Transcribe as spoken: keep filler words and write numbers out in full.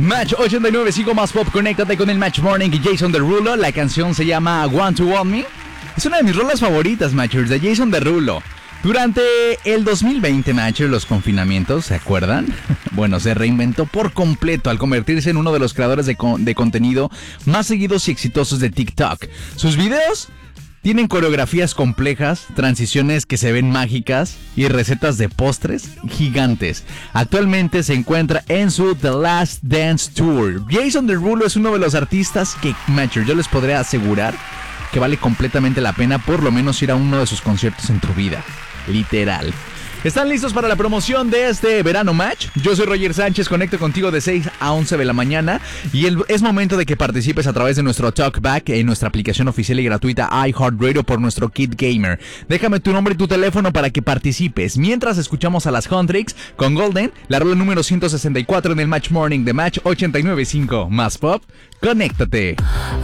Match ochenta y nueve punto cinco más pop, conéctate con el Match Morning y Jason Derulo. La canción se llama Want to Want Me. Es una de mis rolas favoritas, Matchers, de Jason Derulo. Durante el dos mil veinte, Matchers, los confinamientos, ¿se acuerdan? Bueno, se reinventó por completo al convertirse en uno de los creadores de, con- de contenido más seguidos y exitosos de TikTok. Sus videos tienen coreografías complejas, transiciones que se ven mágicas y recetas de postres gigantes. Actualmente se encuentra en su The Last Dance Tour. Jason Derulo es uno de los artistas que, Matcher, yo les podría asegurar que vale completamente la pena por lo menos ir a uno de sus conciertos en tu vida. Literal. ¿Están listos para la promoción de este verano Match? Yo soy Roger Sánchez, conecto contigo de seis a once de la mañana y el, es momento de que participes a través de nuestro Talkback en nuestra aplicación oficial y gratuita iHeartRadio por nuestro Kid Gamer. Déjame tu nombre y tu teléfono para que participes mientras escuchamos a las Huntrix con Golden, la rola número ciento sesenta y cuatro en el Match Morning de Match ochenta y nueve punto cinco. Más pop, conéctate.